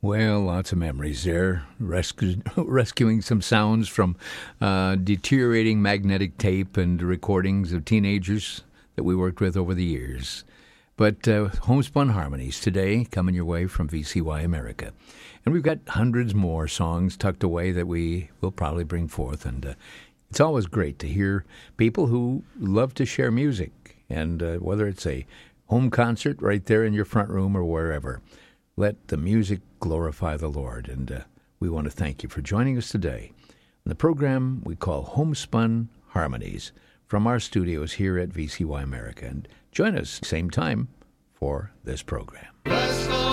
Well, lots of memories there. Rescuing some sounds from deteriorating magnetic tape and recordings of teenagers that we worked with over the years. But Homespun Harmonies today coming your way from VCY America. And we've got hundreds more songs tucked away that we will probably bring forth. And it's always great to hear people who love to share music. And whether it's a home concert right there in your front room or wherever, let the music glorify the Lord. And we want to thank you for joining us today on the program we call Homespun Harmonies from our studios here at VCY America. And join us same time for this program.